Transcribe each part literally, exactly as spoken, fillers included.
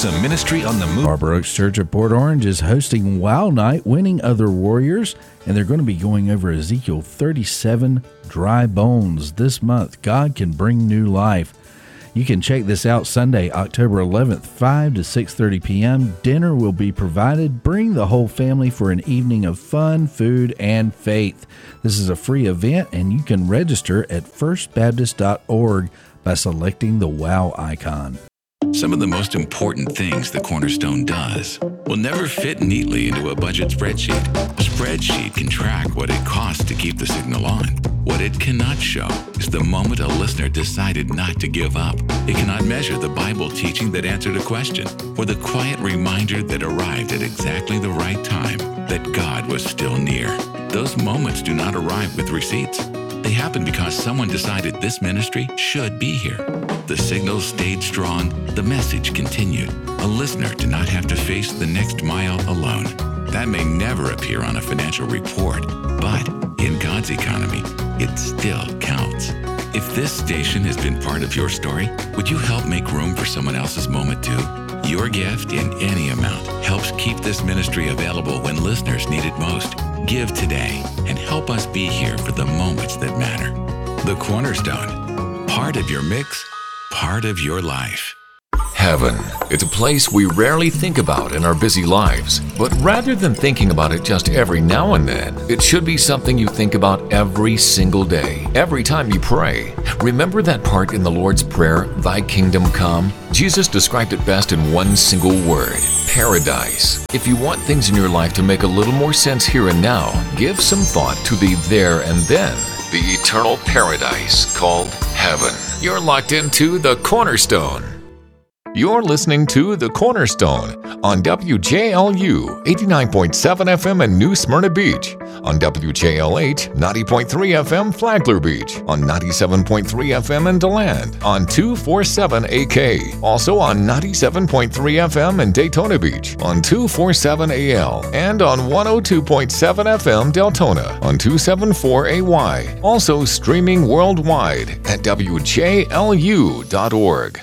is a ministry on the move. Barber Oaks Church of Port Orange is hosting Wow Night, Winning Other Warriors, and they're going to be going over Ezekiel thirty-seven, Dry Bones. This month, God can bring new life. You can check this out Sunday, October eleventh, five to six thirty p.m. Dinner will be provided. Bring the whole family for an evening of fun, food, and faith. This is a free event, and you can register at first baptist dot org by selecting the WOW icon. Some of the most important things the Cornerstone does will never fit neatly into a budget spreadsheet. A spreadsheet can track what it costs to keep the signal on. What it cannot show is the moment a listener decided not to give up. It cannot measure the Bible teaching that answered a question, or the quiet reminder that arrived at exactly the right time that God was still near. Those moments do not arrive with receipts. They happen because someone decided this ministry should be here. The signal stayed strong, the message continued. A listener did not have to face the next mile alone. That may never appear on a financial report, but in God's economy, it still counts. If this station has been part of your story, would you help make room for someone else's moment too? Your gift in any amount helps keep this ministry available when listeners need it most. Give today and help us be here for the moments that matter. The Cornerstone, part of your mix, part of your life. Heaven. It's a place we rarely think about in our busy lives. But rather than thinking about it just every now and then, it should be something you think about every single day, every time you pray. Remember that part in the Lord's Prayer, "Thy kingdom come"? Jesus described it best in one single word: paradise. If you want things in your life to make a little more sense here and now, give some thought to the there and then, the eternal paradise called heaven. You're locked into The Cornerstone. You're listening to The Cornerstone on W J L U eighty-nine point seven F M in New Smyrna Beach, on W J L H ninety point three F M Flagler Beach, on ninety-seven point three F M in DeLand, on two forty-seven A K, also on ninety-seven point three F M in Daytona Beach, on two forty-seven A L, and on one oh two point seven F M Deltona, on two seventy-four A Y, also streaming worldwide at W J L U dot org.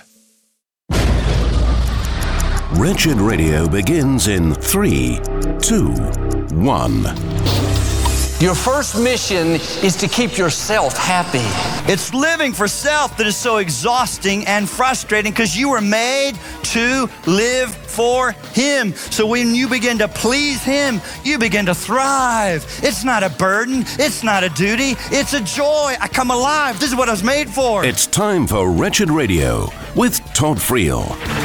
Wretched Radio begins in three, two, one. Your first mission is to keep yourself happy. It's living for self that is so exhausting and frustrating because you were made to live for Him. So when you begin to please Him, you begin to thrive. It's not a burden. It's not a duty. It's a joy. I come alive. This is what I was made for. It's time for Wretched Radio with Todd Friel.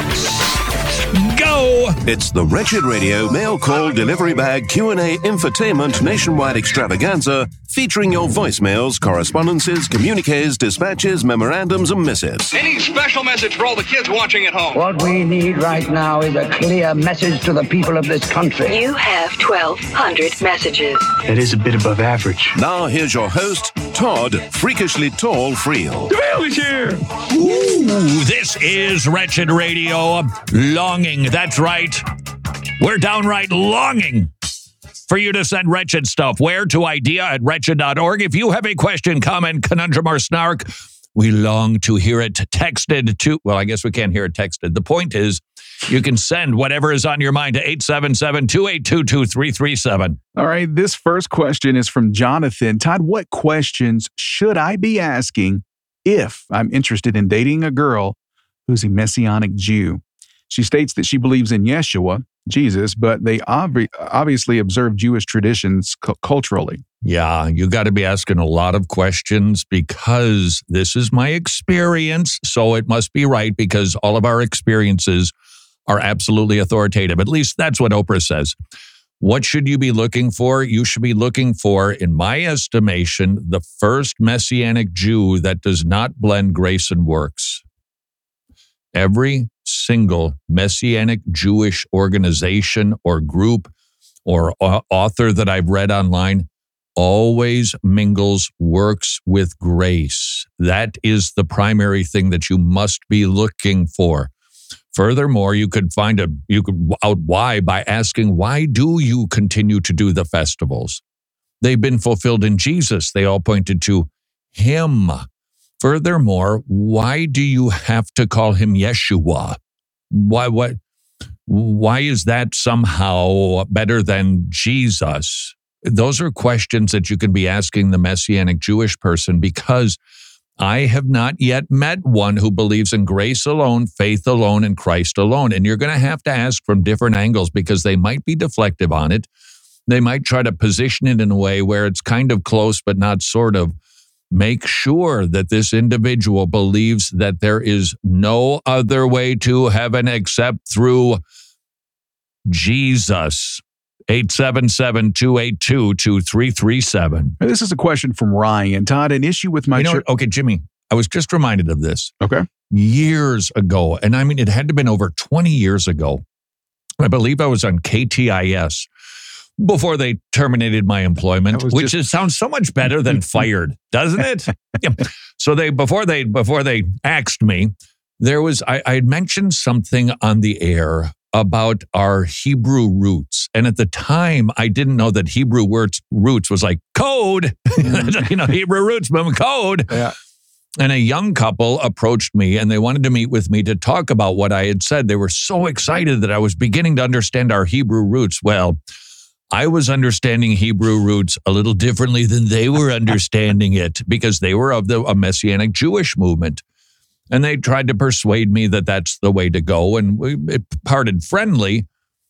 Go! It's the Wretched Radio Mail Call Delivery Bag Q and A Infotainment Nationwide Extravaganza, featuring your voicemails, correspondences, communiques, dispatches, memorandums, and missives. Any special message for all the kids watching at home? What we need right now is a clear message to the people of this country. You have twelve hundred messages. That is a bit above average. Now here's your host, Todd Freakishly Tall Friel. The mail is here! Ooh, this is Wretched Radio. Longing, that's right. We're downright longing for you to send wretched stuff. Where? To idea at wretched dot org. If you have a question, comment, conundrum, or snark, we long to hear it texted to, well, I guess we can't hear it texted. The point is, you can send whatever is on your mind to eight seven seven, two eight two, two three three seven. All right, this first question is from Jonathan. Todd, what questions should I be asking if I'm interested in dating a girl who's a Messianic Jew? She states that she believes in Yeshua, Jesus, but they ob- obviously observe Jewish traditions cu- culturally. Yeah, you got to be asking a lot of questions because this is my experience, so it must be right because all of our experiences are absolutely authoritative. At least that's what Oprah says. What should you be looking for? You should be looking for, in my estimation, the first Messianic Jew that does not blend grace and works. Every single Messianic Jewish organization or group or author that I've read online always mingles works with grace. That is the primary thing that you must be looking for. Furthermore, you could find a, you could out why by asking, why do you continue to do the festivals? They've been fulfilled in Jesus. They all pointed to Him. Furthermore, why do you have to call Him Yeshua? Why, what? Why is that somehow better than Jesus? Those are questions that you can be asking the Messianic Jewish person, because I have not yet met one who believes in grace alone, faith alone, and Christ alone. And you're going to have to ask from different angles, because they might be deflective on it. They might try to position it in a way where it's kind of close, but not sort of. Make sure that this individual believes that there is no other way to heaven except through Jesus. eight seven seven, two eight two, two three three seven. This is a question from Ryan. Todd, an issue with my you know, church. Okay, Jimmy, I was just reminded of this. Okay. Years ago, and I mean, it had to have been over twenty years ago. I believe I was on K T I S before they terminated my employment, which just... is, sounds so much better than fired, doesn't it? Yeah. So they before they before they axed me, there was I, I had mentioned something on the air about our Hebrew roots, and at the time I didn't know that Hebrew words roots was like code, you know, Hebrew roots, but code. Yeah. And a young couple approached me, and they wanted to meet with me to talk about what I had said. They were so excited that I was beginning to understand our Hebrew roots. Well, I was understanding Hebrew roots a little differently than they were understanding it, because they were of the a Messianic Jewish movement. And they tried to persuade me that that's the way to go. And we it parted friendly.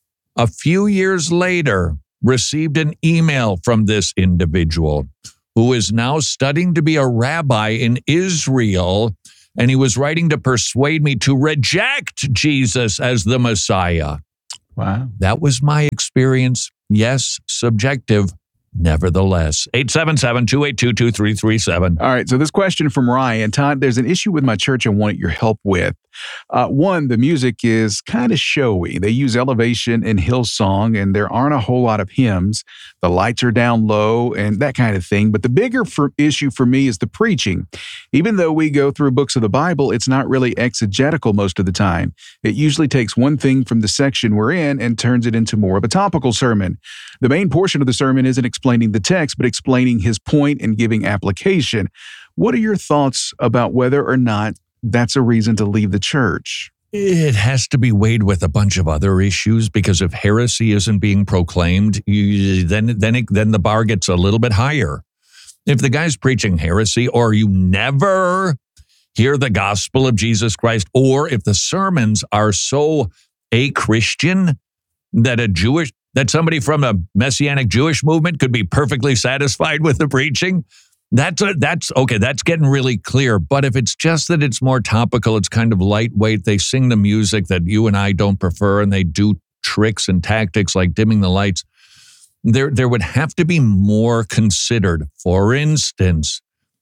A few years later, received an email from this individual who is now studying to be a rabbi in Israel. And he was writing to persuade me to reject Jesus as the Messiah. Wow. That was my experience. Yes, subjective, nevertheless. eight seven seven, two eight two, two three three seven. All right, so this question from Ryan. Todd, there's an issue with my church I want your help with. Uh, one, the music is kind of showy. They use Elevation and Hillsong, and there aren't a whole lot of hymns. The lights are down low and that kind of thing. But the bigger for, issue for me is the preaching. Even though we go through books of the Bible, it's not really exegetical most of the time. It usually takes one thing from the section we're in and turns it into more of a topical sermon. The main portion of the sermon isn't explaining the text, but explaining his point and giving application. What are your thoughts about whether or not that's a reason to leave the church? It has to be weighed with a bunch of other issues, because if heresy isn't being proclaimed, you, then then it, then the bar gets a little bit higher. If the guy's preaching heresy, or you never hear the gospel of Jesus Christ, or if the sermons are so a-Christian that a Jewish that somebody from a Messianic Jewish movement could be perfectly satisfied with the preaching, That's a, that's okay. That's getting really clear. But if it's just that it's more topical, it's kind of lightweight. They sing the music that you and I don't prefer, and they do tricks and tactics like dimming the lights. There, there would have to be more considered. For instance,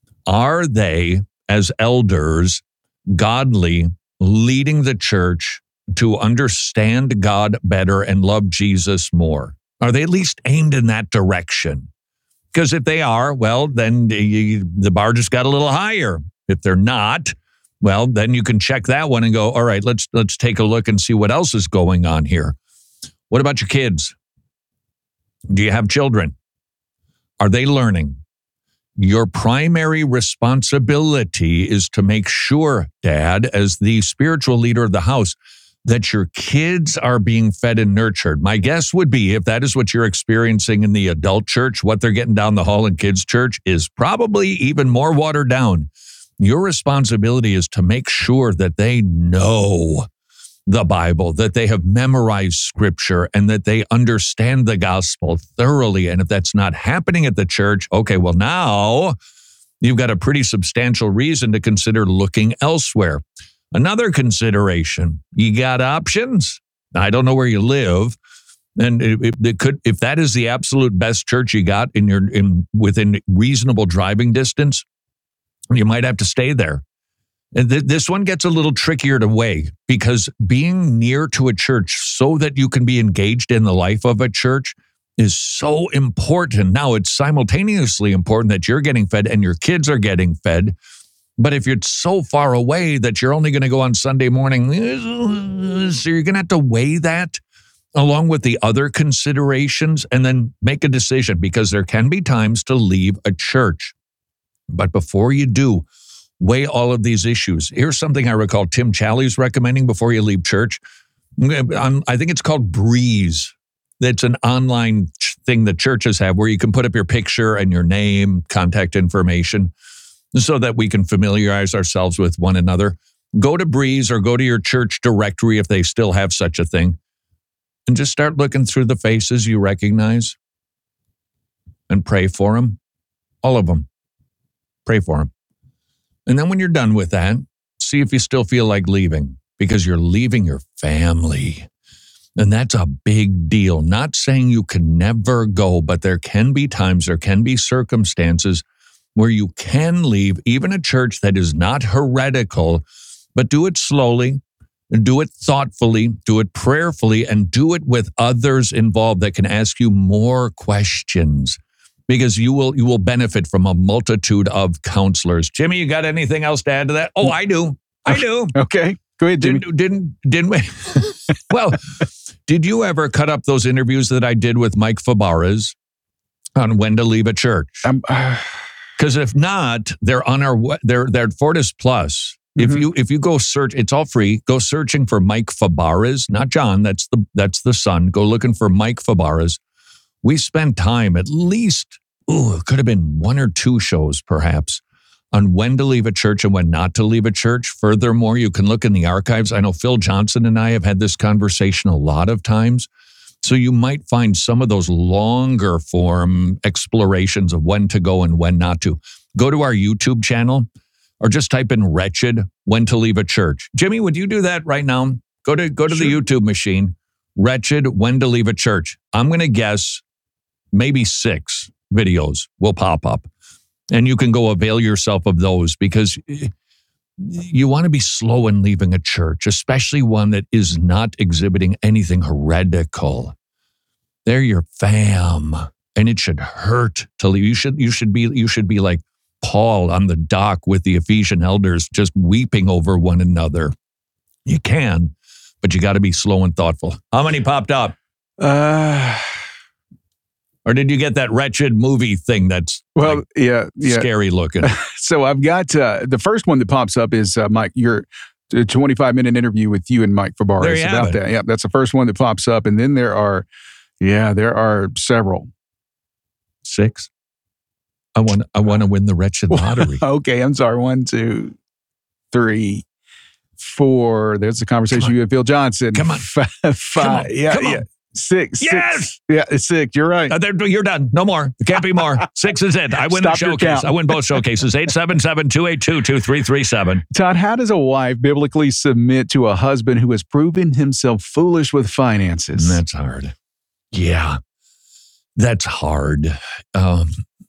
are they, as elders, godly, leading the church to understand God better and love Jesus more? Are they at least aimed in that direction? Because if they are, well, then you, the bar just got a little higher. If they're not, well, then you can check that one and go, all right, let's let's take a look and see what else is going on here. What about your kids? Do you have children? Are they learning? Your primary responsibility is to make sure, Dad, as the spiritual leader of the house, that your kids are being fed and nurtured. My guess would be, if that is what you're experiencing in the adult church, what they're getting down the hall in kids' church is probably even more watered down. Your responsibility is to make sure that they know the Bible, that they have memorized scripture, and that they understand the gospel thoroughly. And if that's not happening at the church, okay, well, now you've got a pretty substantial reason to consider looking elsewhere. Another consideration, you got options? I don't know where you live. And it, it could, if that is the absolute best church you got in your in within reasonable driving distance, you might have to stay there. And th- this one gets a little trickier to weigh, because being near to a church so that you can be engaged in the life of a church is so important. Now, it's simultaneously important that you're getting fed and your kids are getting fed. But if you're so far away that you're only going to go on Sunday morning, so you're going to have to weigh that along with the other considerations and then make a decision, because there can be times to leave a church. But before you do, weigh all of these issues. Here's something I recall Tim Challies recommending before you leave church. I think it's called Breeze. It's an online thing that churches have where you can put up your picture and your name, contact information, so that we can familiarize ourselves with one another. Go to Breeze or go to your church directory if they still have such a thing, and just start looking through the faces you recognize and pray for them. All of them. Pray for them. And then when you're done with that, see if you still feel like leaving, because you're leaving your family. And that's a big deal. Not saying you can never go, but there can be times, there can be circumstances where you can leave, even a church that is not heretical, but do it slowly, and do it thoughtfully, do it prayerfully, and do it with others involved that can ask you more questions, because you will you will benefit from a multitude of counselors. Jimmy, you got anything else to add to that? Oh, I do. I do. Okay. Go ahead, Jimmy. Didn't, didn't, didn't we? Well, did you ever cut up those interviews that I did with Mike Fabarez on when to leave a church? Because um, uh, if not, they're on our, they're, they're at Fortis Plus. Mm-hmm. If you if you go search, it's all free. Go searching for Mike Fabarez, not John. That's the that's the son. Go looking for Mike Fabarez. We spent time, at least, ooh, it could have been one or two shows perhaps, on when to leave a church and when not to leave a church. Furthermore, you can look in the archives. I know Phil Johnson and I have had this conversation a lot of times. So you might find some of those longer form explorations of when to go and when not to. Go to our YouTube channel or just type in Wretched, when to leave a church. Jimmy, would you do that right now? Go to go to sure. the YouTube machine, Wretched, when to leave a church. I'm going to guess maybe six videos will pop up. And you can go avail yourself of those, because you want to be slow in leaving a church, especially one that is not exhibiting anything heretical. They're your fam, and it should hurt to leave. You should you should be you should be like Paul on the dock with the Ephesian elders, just weeping over one another. You can, but you got to be slow and thoughtful. How many popped up? Uh Or did you get that Wretched movie thing that's well, like yeah, yeah, scary looking? So I've got uh, the first one that pops up is uh, Mike, your twenty-five minute interview with you and Mike Fabarez about that. Yeah, that's the first one that pops up, and then there are, yeah, there are several. Six. I want. I want to win the Wretched lottery. Okay, I'm sorry. One, two, three, four. There's a conversation you and Phil Johnson. Come on, five. Come on. Yeah, Come yeah. on. Six. Yes! Six. Yeah, it's six. You're right. Uh, you're done. No more. It can't be more. Six is it. I win Stop the showcase. I win both showcases. eight seven seven, two eight two, two three three seven. Todd, how does a wife biblically submit to a husband who has proven himself foolish with finances? That's hard. Yeah, that's hard. Um,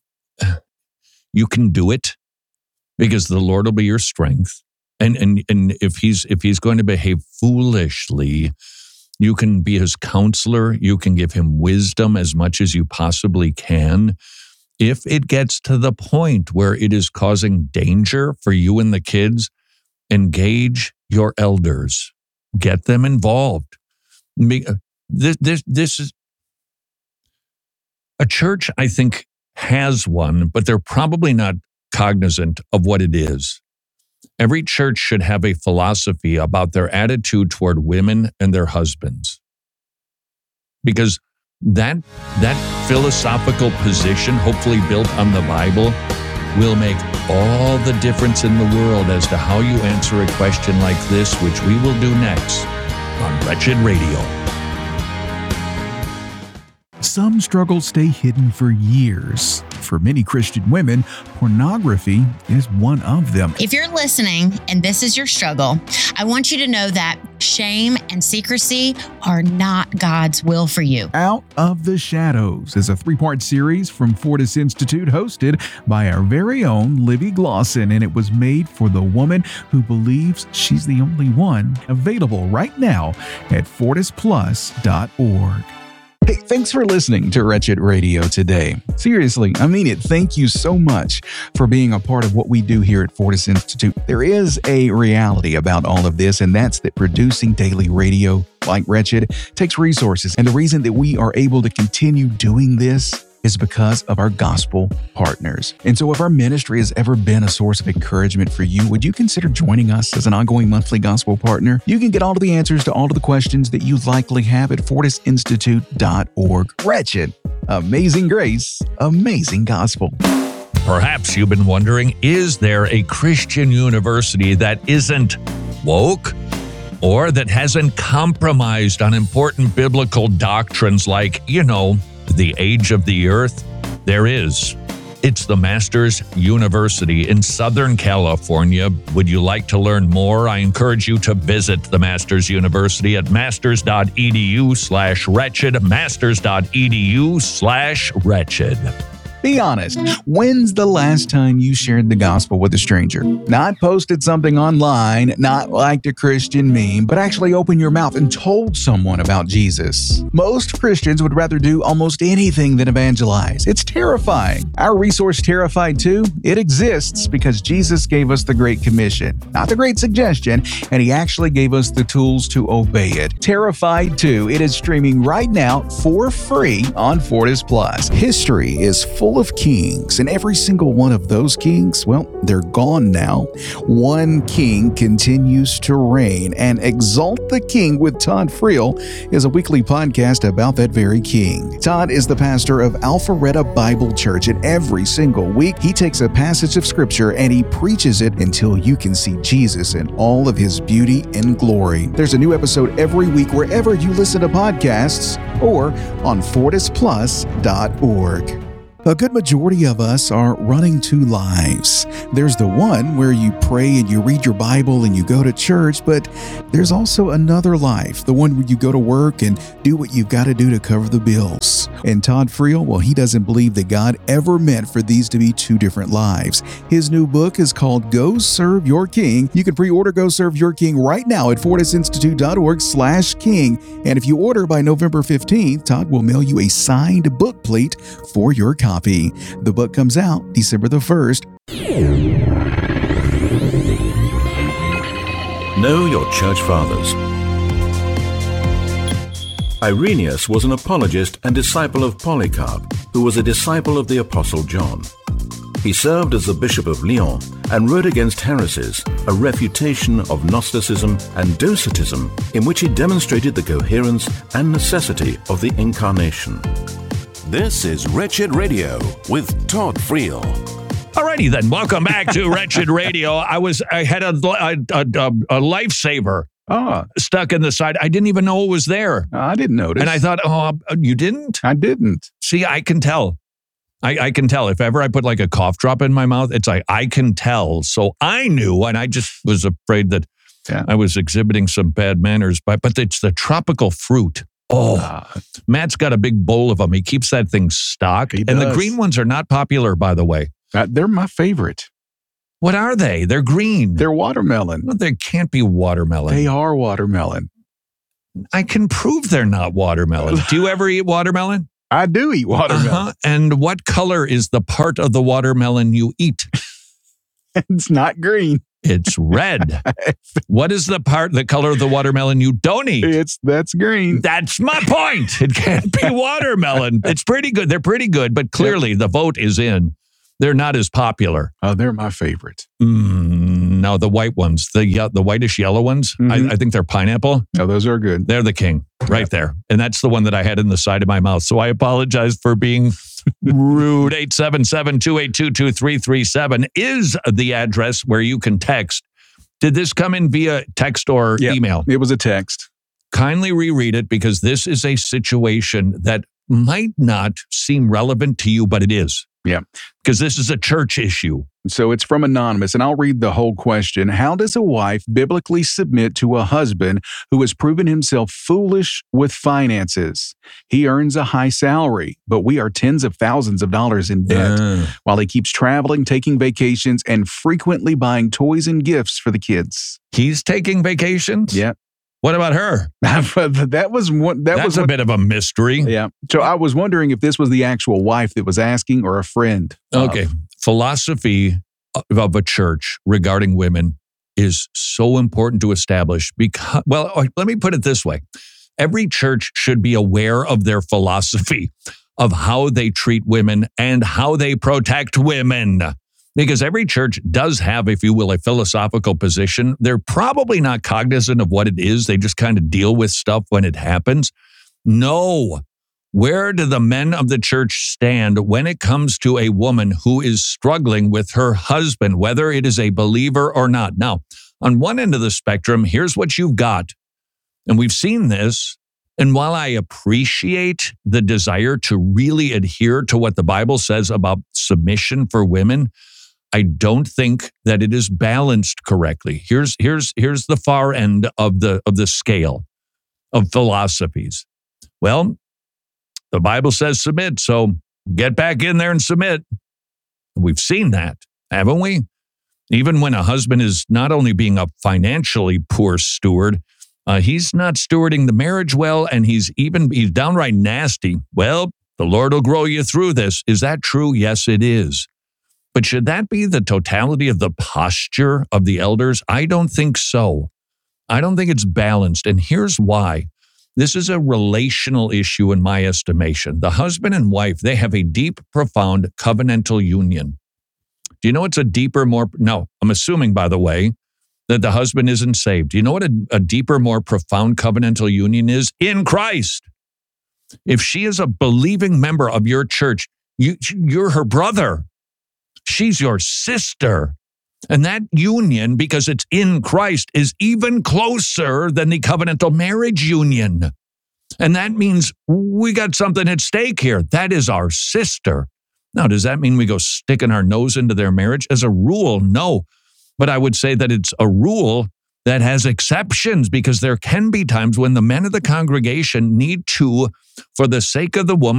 you can do it because the Lord will be your strength. And and and if he's if he's going to behave foolishly, you can be his counselor. You can give him wisdom as much as you possibly can. If it gets to the point where it is causing danger for you and the kids, engage your elders. Get them involved. This, this, this is a church, I think, has one, but they're probably not cognizant of what it is. Every church should have a philosophy about their attitude toward women and their husbands. Because that, that philosophical position, hopefully built on the Bible, will make all the difference in the world as to how you answer a question like this, which we will do next on Wretched Radio. Some struggles stay hidden for years. For many Christian women, pornography is one of them. If you're listening and this is your struggle, I want you to know that shame and secrecy are not God's will for you. Out of the Shadows is a three-part series from Fortis Institute hosted by our very own Livy Glosson, and it was made for the woman who believes she's the only one. Available right now at fortis plus dot org. Hey, thanks for listening to Wretched Radio today. Seriously, I mean it. Thank you so much for being a part of what we do here at Fortis Institute. There is a reality about all of this, and that's that producing daily radio like Wretched takes resources. And the reason that we are able to continue doing this is because of our gospel partners. And so if our ministry has ever been a source of encouragement for you, would you consider joining us as an ongoing monthly gospel partner? You can get all of the answers to all of the questions that you likely have at fortis institute dot org. Wretched, amazing grace, amazing gospel. Perhaps you've been wondering, is there a Christian university that isn't woke or that hasn't compromised on important biblical doctrines like, you know, the age of the earth? There is. It's the Masters University in Southern California. Would you like to learn more? I encourage you to visit the Masters University at masters.edu slash wretched, masters.edu slash wretched. Be honest, when's the last time you shared the gospel with a stranger? Not posted something online, not liked a Christian meme, but actually opened your mouth and told someone about Jesus. Most Christians would rather do almost anything than evangelize. It's terrifying. Our resource, Terrified two, it exists because Jesus gave us the Great Commission, not the Great Suggestion, and he actually gave us the tools to obey it. Terrified two, it is streaming right now for free on Fortis Plus. History is full of kings, and every single one of those kings, well, they're gone now. One king continues to reign, and Exalt the King with Todd Friel is a weekly podcast about that very king. Todd is the pastor of Alpharetta Bible Church, and every single week he takes a passage of scripture and he preaches it until you can see Jesus in all of his beauty and glory. There's a new episode every week wherever you listen to podcasts or on fortis plus dot org. A good majority of us are running two lives. There's the one where you pray and you read your Bible and you go to church, but there's also another life, the one where you go to work and do what you've got to do to cover the bills. And Todd Friel, well, he doesn't believe that God ever meant for these to be two different lives. His new book is called Go Serve Your King. You can pre-order Go Serve Your King right now at fortis institute dot org slash king. And if you order by November fifteenth, Todd will mail you a signed book plate for your copy. The book comes out December the first. Know your church fathers. Irenaeus was an apologist and disciple of Polycarp, who was a disciple of the Apostle John. He served as the Bishop of Lyon and wrote against heresies, a refutation of Gnosticism and Docetism, in which he demonstrated the coherence and necessity of the Incarnation. This is Wretched Radio with Todd Friel. Alrighty then, welcome back to Wretched Radio. I was I had a a, a, a lifesaver oh. stuck in the side. I didn't even know it was there. I didn't notice. And I thought, oh, you didn't? I didn't. See, I can tell. I, I can tell. If ever I put like a cough drop in my mouth, it's like, I can tell. So I knew, and I just was afraid that yeah. I was exhibiting some bad manners. But, but it's the tropical fruit. Oh, uh, Matt's got a big bowl of them. He keeps that thing stocked. And does. The green ones are not popular, by the way. Uh, they're my favorite. What are they? They're green. They're watermelon. No, they can't be watermelon. They are watermelon. I can prove they're not watermelon. Do you ever eat watermelon? I do eat watermelon. Uh-huh. And what color is the part of the watermelon you eat? It's not green. It's red. What is the part, the color of the watermelon you don't eat? It's that's green. That's my point. It can't be watermelon. It's pretty good. They're pretty good, but clearly yep. the vote is in. They're not as popular. Oh, they're my favorite. Mm, no, the white ones, the the whitish yellow ones, mm-hmm. I, I think they're pineapple. No, those are good. They're the king right yep. there. And that's the one that I had in the side of my mouth. So I apologize for being rude. eight seven seven, two eight two, two three three seven is the address where you can text. Did this come in via text or yep. email? It was a text. Kindly reread it because this is a situation that might not seem relevant to you, but it is. Yeah. Because this is a church issue. So it's from Anonymous, and I'll read the whole question. How does a wife biblically submit to a husband who has proven himself foolish with finances? He earns a high salary, but we are tens of thousands of dollars in debt, uh. while he keeps traveling, taking vacations, and frequently buying toys and gifts for the kids. He's taking vacations? Yeah. What about her? that was one. That That's was a one, bit of a mystery. Yeah. So I was wondering if this was the actual wife that was asking or a friend. Okay. Of. Philosophy of a church regarding women is so important to establish because, well, let me put it this way. Every church should be aware of their philosophy of how they treat women and how they protect women. Because every church does have, if you will, a philosophical position. They're probably not cognizant of what it is. They just kind of deal with stuff when it happens. No. Where do the men of the church stand when it comes to a woman who is struggling with her husband, whether it is a believer or not? Now, on one end of the spectrum, here's what you've got. And we've seen this. And while I appreciate the desire to really adhere to what the Bible says about submission for women, I don't think that it is balanced correctly. Here's here's here's the far end of the of the scale of philosophies. Well, the Bible says submit, so get back in there and submit. We've seen that, haven't we? Even when a husband is not only being a financially poor steward, uh, he's not stewarding the marriage well, and he's even he's downright nasty. Well, the Lord will grow you through this. Is that true? Yes, it is. But should that be the totality of the posture of the elders? I don't think so. I don't think it's balanced. And here's why. This is a relational issue in my estimation. The husband and wife, they have a deep, profound covenantal union. Do you know what's a deeper, more... No, I'm assuming, by the way, that the husband isn't saved. Do you know what a, a deeper, more profound covenantal union is? In Christ. If she is a believing member of your church, you, you're her brother. She's your sister. And that union, because it's in Christ, is even closer than the covenantal marriage union. And that means we got something at stake here. That is our sister. Now, does that mean we go sticking our nose into their marriage? As a rule, no. But I would say that it's a rule that has exceptions, because there can be times when the men of the congregation need to, for the sake of the woman,